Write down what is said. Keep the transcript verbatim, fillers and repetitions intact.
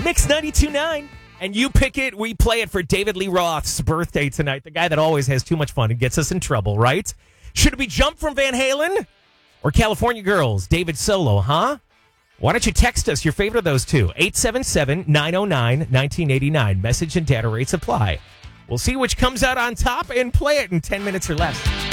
Mix ninety-two point nine. And you pick it, we play it for David Lee Roth's birthday tonight. The guy that always has too much fun and gets us in trouble, right? Should it be Jump from Van Halen or California Girls? David Solo, huh? Why don't you text us your favorite of those two? eight seven seven, nine oh nine, one nine eight nine. Message and data rates apply. We'll see which comes out on top and play it in ten minutes or less.